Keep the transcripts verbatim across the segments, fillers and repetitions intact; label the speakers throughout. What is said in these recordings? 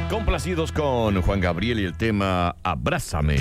Speaker 1: Complacidos con Juan Gabriel y el tema Abrázame.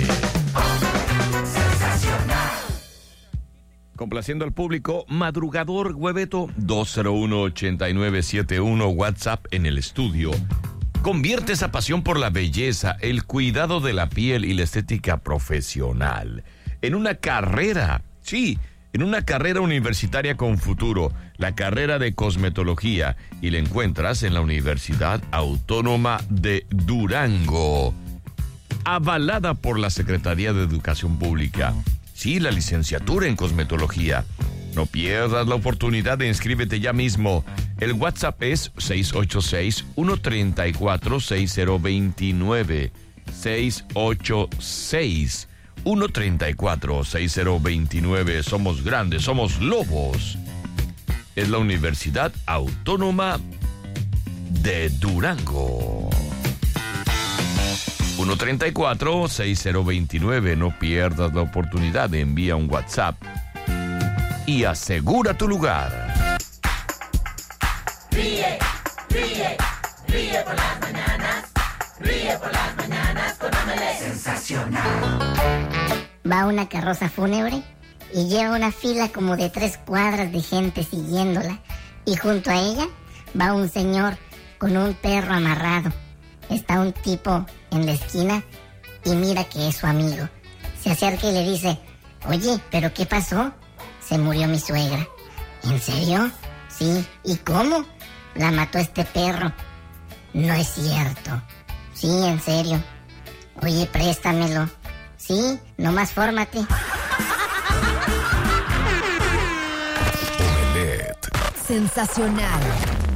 Speaker 1: Complaciendo al público, madrugador Hueveto, dos cero uno, ocho nueve siete uno, WhatsApp en el estudio. Convierte esa pasión por la belleza, el cuidado de la piel y la estética profesional en una carrera, sí, en una carrera universitaria con futuro, la carrera de cosmetología, y la encuentras en la Universidad Autónoma de Durango, avalada por la Secretaría de Educación Pública. Sí, la licenciatura en cosmetología. No pierdas la oportunidad de inscríbete ya mismo. El WhatsApp es seis ocho seis, uno tres cuatro, seis cero dos nueve. seis ocho seis, uno tres cuatro, seis cero dos nueve. Somos grandes, somos lobos. Es la Universidad Autónoma de Durango. uno tres cuatro, seis cero dos nueve. No pierdas la oportunidad. Envía un WhatsApp y asegura tu lugar.
Speaker 2: Ríe, ríe, ríe por las mañanas. Ríe por las mañanas con Omelette. Sensacional.
Speaker 3: Va una carroza fúnebre y lleva una fila como de tres cuadras de gente siguiéndola. Y junto a ella va un señor con un perro amarrado. Está un tipo en la esquina y mira que es su amigo. Se acerca y le dice: oye, ¿pero qué pasó? Se murió mi suegra. ¿En serio? Sí. ¿Y cómo? La mató este perro. No es cierto. Sí, en serio. Oye, préstamelo. Sí, nomás fórmate.
Speaker 1: Omelette.
Speaker 4: Sensacional.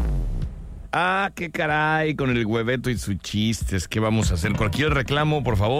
Speaker 1: Ah, qué caray, con el Hueveto y sus chistes. ¿Qué vamos a hacer? Cualquier reclamo, por favor.